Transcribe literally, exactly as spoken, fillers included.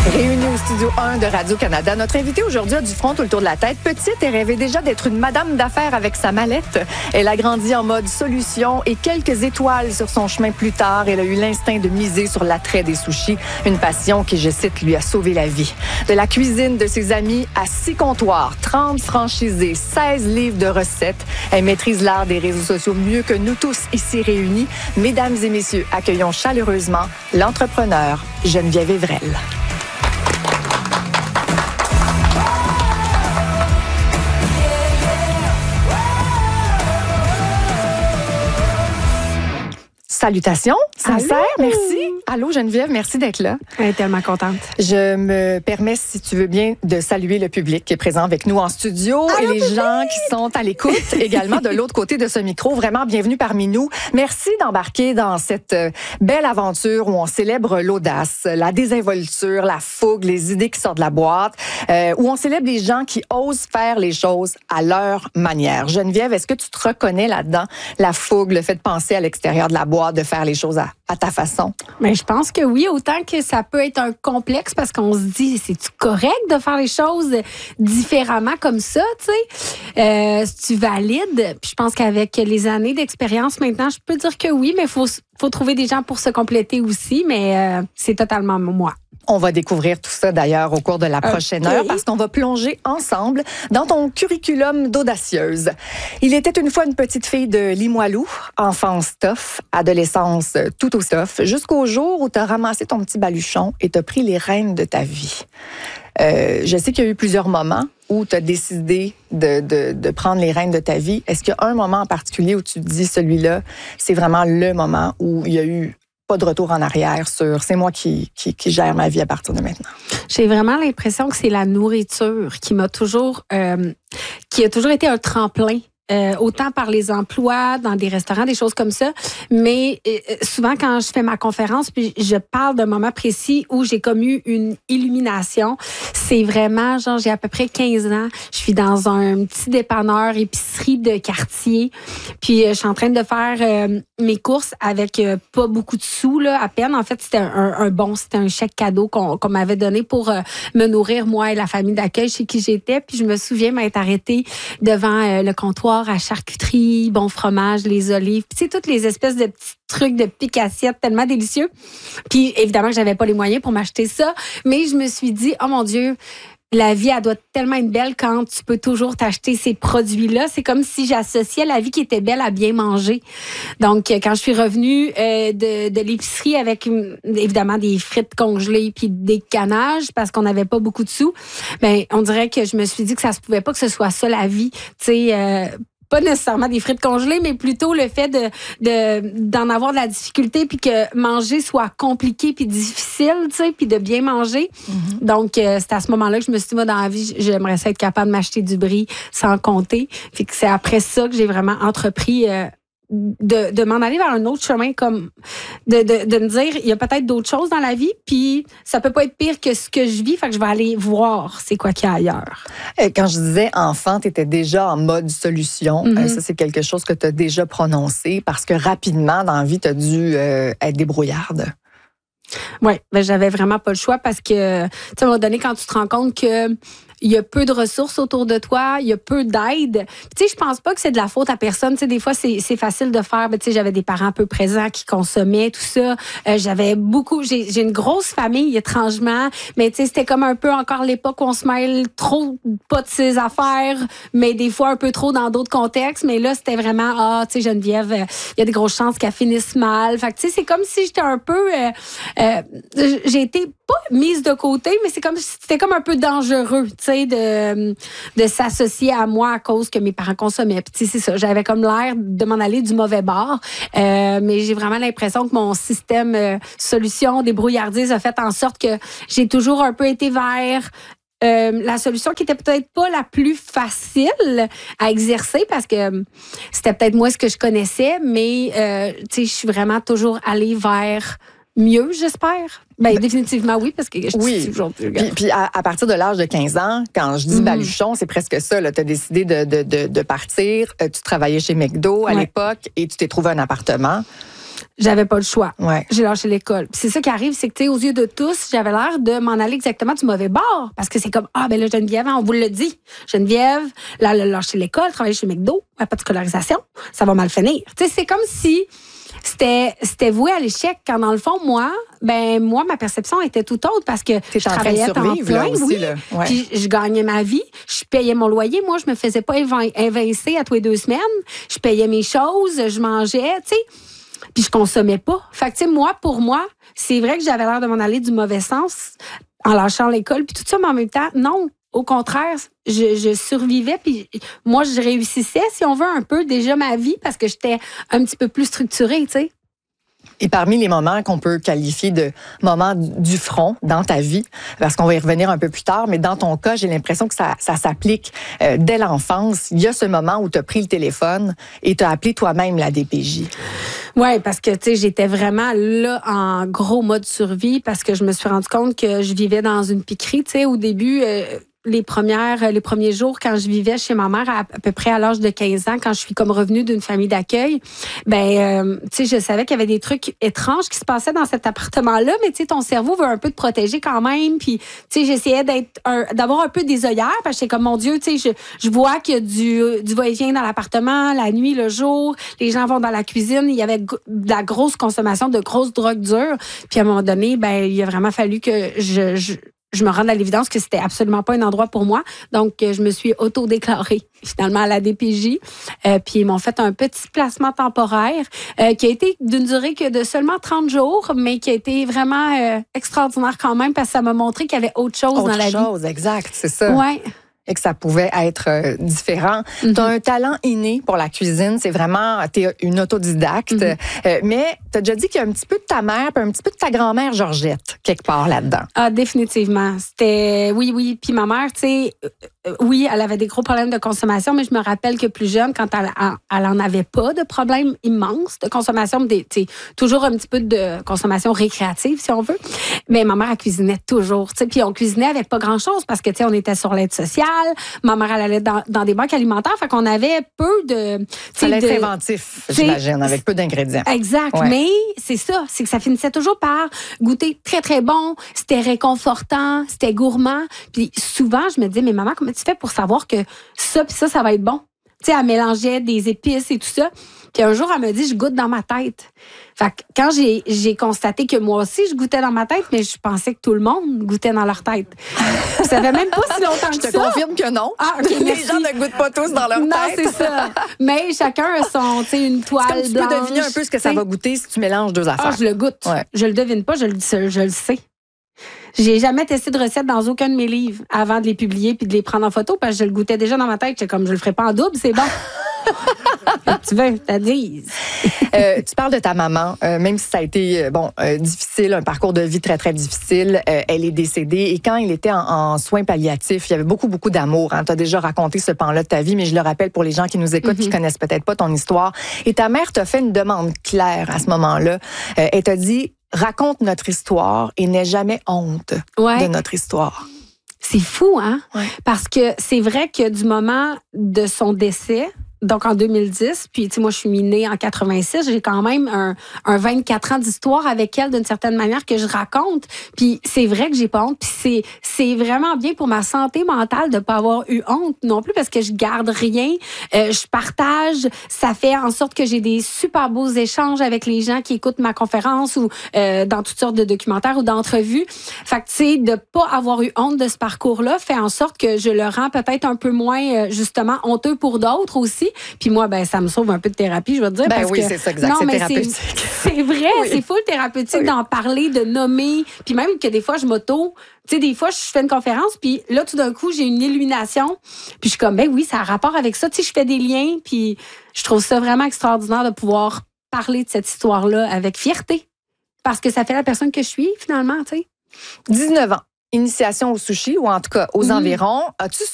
Réunie au studio un de Radio-Canada, notre invitée aujourd'hui a du front tout le tour de la tête. Petite, elle rêvait déjà d'être une madame d'affaires avec sa mallette. Elle a grandi en mode solution et quelques étoiles sur son chemin plus tard. Elle a eu l'instinct de miser sur l'attrait des sushis, une passion qui, je cite, lui a sauvé la vie. De la cuisine de ses amis à six comptoirs, trente franchisés, seize livres de recettes. Elle maîtrise l'art des réseaux sociaux mieux que nous tous ici réunis. Mesdames et messieurs, accueillons chaleureusement l'entrepreneur Geneviève Evrel. Salutations, sincères, merci. Allô Geneviève, merci d'être là. Elle est tellement contente. Je me permets, si tu veux bien, de saluer le public qui est présent avec nous en studio Allô, et les public! gens qui sont à l'écoute également de l'autre côté de ce micro. Vraiment, bienvenue parmi nous. Merci d'embarquer dans cette belle aventure où on célèbre l'audace, la désinvolture, la fougue, les idées qui sortent de la boîte, euh, où on célèbre les gens qui osent faire les choses à leur manière. Geneviève, est-ce que tu te reconnais là-dedans? La fougue, le fait de penser à l'extérieur de la boîte, de faire les choses à, à ta façon? Mais je pense que oui, autant que ça peut être un complexe parce qu'on se dit, c'est-tu correct de faire les choses différemment comme ça, tu sais? Euh, c'est-tu valide? Puis je pense qu'avec les années d'expérience maintenant, je peux dire que oui, mais il faut, faut trouver des gens pour se compléter aussi, mais euh, c'est totalement moi. On va découvrir tout ça d'ailleurs au cours de la prochaine okay. heure parce qu'on va plonger ensemble dans ton curriculum d'audacieuse. Il était une fois une petite fille de Limoilou, enfance tough, adolescence tout au tough, jusqu'au jour où tu as ramassé ton petit baluchon et tu as pris les rênes de ta vie. Euh, je sais qu'il y a eu plusieurs moments où tu as décidé de, de, de prendre les rênes de ta vie. Est-ce qu'il y a un moment en particulier où tu te dis celui-là, c'est vraiment le moment où il y a eu pas de retour en arrière sur c'est moi qui, qui, qui gère ma vie à partir de maintenant? J'ai vraiment l'impression que c'est la nourriture qui m'a toujours, euh, qui a toujours été un tremplin. Euh, autant par les emplois, dans des restaurants, des choses comme ça. Mais euh, souvent, quand je fais ma conférence, puis je parle d'un moment précis où j'ai comme eu une illumination, c'est vraiment, genre, j'ai à peu près quinze ans. Je suis dans un petit dépanneur, épicerie de quartier. Puis, euh, je suis en train de faire euh, mes courses avec euh, pas beaucoup de sous, là, à peine. En fait, c'était un, un bon, c'était un chèque cadeau qu'on, qu'on m'avait donné pour euh, me nourrir, moi et la famille d'accueil chez qui j'étais. Puis, je me souviens m'être arrêtée devant euh, le comptoir à charcuterie, bon fromage, les olives, tu sais, toutes les espèces de petits trucs de pique-assiette tellement délicieux. Puis évidemment que j'avais pas les moyens pour m'acheter ça, mais je me suis dit, oh mon Dieu, la vie, elle doit tellement être belle quand tu peux toujours t'acheter ces produits-là. C'est comme si j'associais la vie qui était belle à bien manger. Donc, quand je suis revenue euh, de, de l'épicerie avec, évidemment, des frites congelées puis des canages parce qu'on n'avait pas beaucoup de sous, ben, on dirait que je me suis dit que ça se pouvait pas que ce soit ça, la vie. Tu sais, euh, pas nécessairement des frites congelées, mais plutôt le fait de, de d'en avoir de la difficulté puis que manger soit compliqué puis difficile, tu sais, puis de bien manger. Mm-hmm. Donc, euh, c'est à ce moment-là que je me suis dit, moi, dans la vie, j'aimerais ça être capable de m'acheter du brie sans compter. Fait que c'est après ça que j'ai vraiment entrepris euh, de, de m'en aller vers un autre chemin, comme de, de, de me dire, il y a peut-être d'autres choses dans la vie, puis ça peut pas être pire que ce que je vis, fait que je vais aller voir c'est quoi qu'il y a ailleurs. Quand je disais enfant, tu étais déjà en mode solution. Mm-hmm. Ça, c'est quelque chose que tu as déjà prononcé parce que rapidement, dans la vie, tu as dû euh, être débrouillarde. Oui, ben j'avais vraiment pas le choix parce que, tu sais, à un moment donné, quand tu te rends compte que il y a peu de ressources autour de toi, il y a peu d'aide. Tu sais, je pense pas que c'est de la faute à personne. Tu sais, des fois, c'est, c'est facile de faire. Tu sais, j'avais des parents peu présents qui consommaient tout ça. Euh, j'avais beaucoup... J'ai, j'ai une grosse famille, étrangement. Mais tu sais, c'était comme un peu encore l'époque où on se mêle trop pas de ses affaires, mais des fois un peu trop dans d'autres contextes. Mais là, c'était vraiment, ah, tu sais, Geneviève, il euh, y a des grosses chances qu'elle finisse mal. Fait que tu sais, c'est comme si j'étais un peu... Euh, euh, j'ai été pas mise de côté, mais c'est comme c'était comme un peu dangereux, tu sais, de de s'associer à moi à cause que mes parents consommaient. Puis c'est ça, j'avais comme l'air de m'en aller du mauvais bord, euh, mais j'ai vraiment l'impression que mon système euh, solution débrouillardise a fait en sorte que j'ai toujours un peu été vers Euh, la solution qui était peut-être pas la plus facile à exercer parce que c'était peut-être moi ce que je connaissais, mais euh, tu sais, je suis vraiment toujours allée vers mieux, j'espère. Ben, définitivement oui, parce que je oui. suis aujourd'hui. Puis, puis à, à partir de l'âge de quinze ans, quand je dis mm-hmm. baluchon, c'est presque ça. Tu as décidé de, de, de, de partir. Euh, tu travaillais chez McDo à ouais. l'époque et tu t'es trouvé un appartement. j'avais pas le choix. Ouais. J'ai lâché l'école. Puis c'est ça qui arrive, c'est que, tu sais, aux yeux de tous, j'avais l'air de m'en aller exactement du mauvais bord. Parce que c'est comme, ah, ben là, Geneviève, on vous le dit. Geneviève, là, elle a lâché l'école, travailler chez McDo, elle n'a pas de scolarisation, ça va mal finir. Tu sais, c'est comme si c'était, c'était voué à l'échec. Quand dans le fond, moi, ben, moi, ma perception était tout autre parce que T'es je en train travaillais de temps survivre, plein, là, aussi, oui. là. Ouais. Puis je gagnais ma vie, je payais mon loyer. Moi, je me faisais pas évi- évincer à tous les deux semaines. Je payais mes choses, je mangeais, tu sais. Puis je consommais pas. Fait que, tu sais, moi, pour moi, c'est vrai que j'avais l'air de m'en aller du mauvais sens en lâchant l'école, puis tout ça, mais en même temps, non. Au contraire, je, je survivais, puis moi, je réussissais, si on veut, un peu déjà ma vie parce que j'étais un petit peu plus structurée, tu sais. Et parmi les moments qu'on peut qualifier de moments du front dans ta vie, parce qu'on va y revenir un peu plus tard, mais dans ton cas, j'ai l'impression que ça, ça s'applique euh, dès l'enfance. Il y a ce moment où tu as pris le téléphone et tu as appelé toi-même la D P J. Oui, parce que, tu sais, j'étais vraiment là en gros mode survie parce que je me suis rendu compte que je vivais dans une piquerie, tu sais, au début... Euh, les premières, les premiers jours quand je vivais chez ma mère à, à peu près à l'âge de quinze ans, quand je suis comme revenue d'une famille d'accueil, ben, euh, tu sais, je savais qu'il y avait des trucs étranges qui se passaient dans cet appartement-là, mais tu sais, ton cerveau veut un peu te protéger quand même, puis tu sais, j'essayais d'être, un, d'avoir un peu des œillères, parce que j'étais comme, mon Dieu, tu sais, je, je vois qu'il y a du, du va-et-vient dans l'appartement, la nuit, le jour, les gens vont dans la cuisine, il y avait de la grosse consommation de grosses drogues dures, puis à un moment donné, ben, il a vraiment fallu que je, je je me rende à l'évidence que c'était absolument pas un endroit pour moi. Donc, je me suis auto-déclarée finalement à la D P J. Euh, puis, ils m'ont fait un petit placement temporaire euh, qui a été d'une durée que de seulement trente jours, mais qui a été vraiment euh, extraordinaire quand même parce que ça m'a montré qu'il y avait autre chose autre dans la chose, vie. Autre chose, exact, c'est ça. Ouais. Et que ça pouvait être euh, différent. Mm-hmm. Tu as un talent inné pour la cuisine. C'est vraiment, tu es une autodidacte. Mm-hmm. Euh, mais tu as déjà dit qu'il y a un petit peu de ta mère puis un petit peu de ta grand-mère Georgette, quelque part là-dedans. Ah, définitivement. C'était, oui, oui. Puis ma mère, tu sais, euh, oui, elle avait des gros problèmes de consommation, mais je me rappelle que plus jeune, quand elle, elle en avait pas de problème immense de consommation, des, tu sais, toujours un petit peu de consommation récréative, si on veut. Mais ma mère, elle cuisinait toujours, tu sais. Puis on cuisinait avec pas grand-chose parce que, tu sais, on était sur l'aide sociale. Ma mère, elle allait dans, dans des banques alimentaires, fait qu'on avait peu de... Ça allait être inventif, j'imagine, avec peu d'ingrédients. Exact, ouais. Mais c'est ça, c'est que ça finissait toujours par goûter très, très bon, c'était réconfortant, c'était gourmand. Puis souvent, je me disais, mais maman, comment tu fais pour savoir que ça puis ça, ça va être bon? Tu sais, elle mélangeait des épices et tout ça. Puis un jour, elle me dit, je goûte dans ma tête. Fait que quand j'ai, j'ai constaté que moi aussi, je goûtais dans ma tête, mais je pensais que tout le monde goûtait dans leur tête. Ça fait même pas si longtemps que ça. Je te confirme que non. Ah, okay, les merci. gens ne goûtent pas tous dans leur non, tête. Non, c'est ça. Mais chacun a son, tu sais, une toile c'est comme tu blanche. peux deviner un peu ce que ça va goûter si tu mélanges deux affaires. Ah, je le goûte. Ouais. Je le devine pas, je le, je le sais. J'ai jamais testé de recette dans aucun de mes livres avant de les publier puis de les prendre en photo parce que je le goûtais déjà dans ma tête. J'étais comme, je le ferai pas en double, c'est bon. Tu veux, t'as dit. euh, tu parles de ta maman, euh, même si ça a été bon euh, difficile, un parcours de vie très, très difficile. Euh, elle est décédée et quand il était en, en soins palliatifs, il y avait beaucoup, beaucoup d'amour. Hein. Tu as déjà raconté ce pan-là de ta vie, mais je le rappelle pour les gens qui nous écoutent, mm-hmm. qui connaissent peut-être pas ton histoire. Et ta mère t'a fait une demande claire à ce moment-là. Euh, elle t'a dit, raconte notre histoire et n'aie jamais honte ouais. de notre histoire. C'est fou, hein? Ouais. Parce que c'est vrai que du moment de son décès, donc en deux mille dix, puis tu sais, moi je suis née en quatre-vingt-six, j'ai quand même un, un vingt-quatre ans d'histoire avec elle d'une certaine manière que je raconte. Puis c'est vrai que j'ai pas honte, puis c'est c'est vraiment bien pour ma santé mentale de pas avoir eu honte non plus parce que je garde rien, euh, je partage, ça fait en sorte que j'ai des super beaux échanges avec les gens qui écoutent ma conférence ou euh, dans toutes sortes de documentaires ou d'entrevues. Fait que tu sais, de pas avoir eu honte de ce parcours-là fait en sorte que je le rends peut-être un peu moins euh, justement honteux pour d'autres aussi. Puis moi, ben ça me sauve un peu de thérapie, je veux te dire. Ben parce oui, que, c'est ça, exact. Non, c'est mais thérapeutique. C'est, c'est vrai, oui. C'est full thérapeutique oui. d'en parler, de nommer. Puis même que des fois, je m'auto... Tu sais, des fois, je fais une conférence, puis là, tout d'un coup, j'ai une illumination. Puis je suis comme, ben oui, ça a rapport avec ça. Tu sais, je fais des liens, puis je trouve ça vraiment extraordinaire de pouvoir parler de cette histoire-là avec fierté. Parce que ça fait la personne que je suis, finalement, tu sais. dix-neuf ans. Initiation au sushi, ou en tout cas aux mmh. environs. As-tu